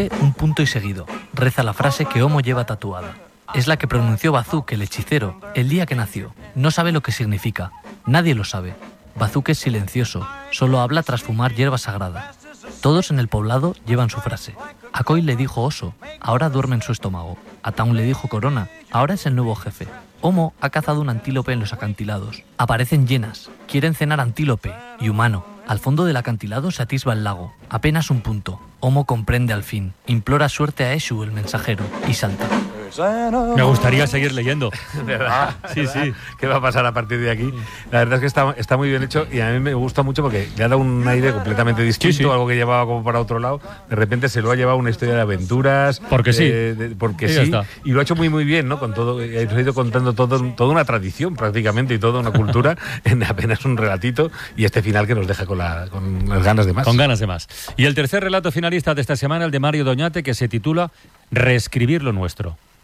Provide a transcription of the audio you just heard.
Un punto y seguido. Reza la frase que Homo lleva tatuada. Es la que pronunció Bazuk, el hechicero, el día que nació. No sabe lo que significa. Nadie lo sabe. Bazuk es silencioso. Solo habla tras fumar hierba sagrada. Todos en el poblado llevan su frase. A Coy le dijo oso. Ahora duerme en su estómago. A Taun le dijo corona. Ahora es el nuevo jefe. Homo ha cazado un antílope en los acantilados. Aparecen hienas. Quieren cenar antílope y humano. Al fondo del acantilado se atisba el lago. Apenas un punto. Homo comprende al fin. Implora suerte a Eshu, el mensajero, y salta. Me gustaría seguir leyendo. ¿Verdad? Sí, sí. ¿Qué va a pasar a partir de aquí? La verdad es que está muy bien hecho y a mí me gusta mucho porque le ha dado un aire completamente distinto, Sí, sí. algo que llevaba como para otro lado. De repente se lo ha llevado una historia de aventuras. Porque sí. Porque Y ya sí. está. Y lo ha hecho muy, muy bien, ¿no? Con todo, nos ha ido contando toda una tradición prácticamente y toda una cultura en apenas un relatito y este final que nos deja con las ganas de más. Con ganas de más. Y el tercer relato finalista de esta semana, el de Mario Doñate, que se titula Reescribir lo nuestro.